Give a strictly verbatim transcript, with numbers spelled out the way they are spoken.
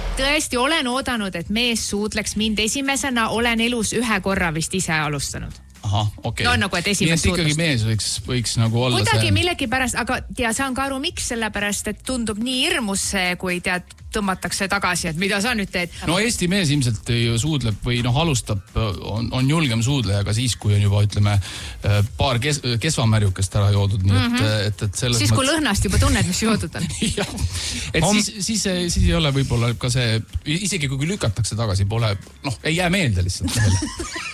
tõesti olen oodanud, et mees suudleks mind esimesena, olen elus ühe korra vist ise alustanud. Aha, okei. No nagu, et esimest suudlust. Nii et ikkagi mees võiks, võiks nagu olla Kuidagi see... millegi pärast, aga tea, saan ka aru, miks sellepärast, et tundub nii hirmus see, kui tead, tõmmatakse tagasi, et mida sa nüüd teed. No Eesti mees ilmselt ju suudleb või noh, alustab, on, on julgem suudleja ka siis, kui on juba, ütleme, paar kes, kesvamärjukest ära joodud, nii et, mm-hmm. et, et selles siis, kui mõttes... lõhnast juba tunned, mis joodud on. jah, et on... siis, siis, siis ei ole võib-olla ka see, isegi kui lükatakse tagasi, pole, noh, ei jää meelde lihtsalt.